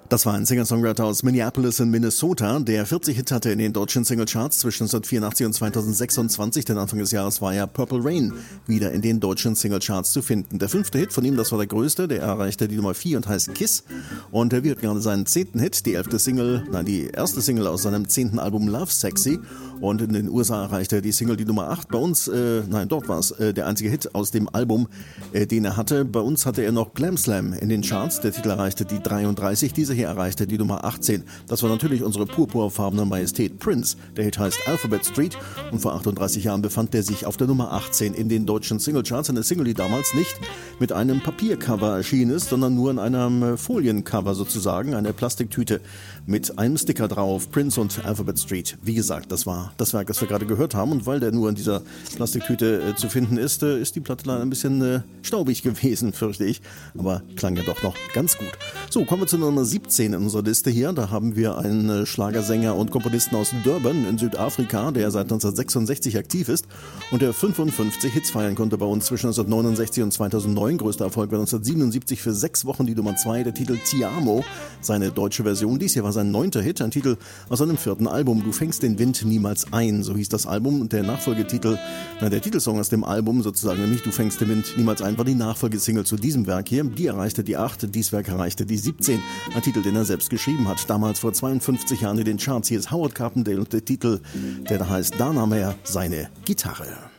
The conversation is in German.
Das war ein Singer-Songwriter aus Minneapolis in Minnesota, der 40 Hits hatte in den deutschen Singlecharts zwischen 1984 und 2026, denn Anfang des Jahres war ja Purple Rain wieder in den deutschen Singlecharts zu finden. Der 5. Hit von ihm, das war der größte, der erreichte die Nummer 4 und heißt Kiss. Und er wird gerade seinen 10. Hit, die erste Single aus seinem 10. Album Love Sexy. Und in den USA erreichte die Single die Nummer 8. Bei uns, dort war es der einzige Hit aus dem Album, den er hatte. Bei uns hatte er noch Glam Slam in den Charts. Der Titel erreichte die 33. Dieser hier erreichte die Nummer 18. Das war natürlich unsere purpurfarbene Majestät Prince. Der Hit heißt Alphabet Street und vor 38 Jahren befand er sich auf der Nummer 18 in den deutschen Singlecharts. Eine Single, die damals nicht mit einem Papiercover erschienen ist, sondern nur in einem Foliencover sozusagen, eine Plastiktüte mit einem Sticker drauf, Prince und Alphabet Street. Wie gesagt, das war das Werk, das wir gerade gehört haben, und weil der nur in dieser Plastiktüte zu finden ist, ist die Platte leider ein bisschen staubig gewesen, fürchte ich, aber klang ja doch noch ganz gut. So, kommen wir zu Nummer 17 in unserer Liste hier. Da haben wir einen Schlagersänger und Komponisten aus Durban in Südafrika, der seit 1966 aktiv ist und der 55 Hits feiern konnte bei uns zwischen 1969 und 2009. Größter Erfolg war 1977 für 6 Wochen die Nummer 2, der Titel Ti Amo, seine deutsche Version. Dies hier war sein 9. Hit, ein Titel aus seinem 4. Album, Du fängst den Wind niemals ein, so hieß das Album. Und der Nachfolgetitel, der Titelsong aus dem Album sozusagen, nämlich Du fängst den Wind niemals ein, war die Nachfolgesingle zu diesem Werk hier. Die erreichte die 8, dies Werk erreichte die 17, ein Titel, den er selbst geschrieben hat, damals vor 52 Jahren in den Charts. Hier ist Howard Carpendale und der Titel, der da heißt Da nahm er seine Gitarre.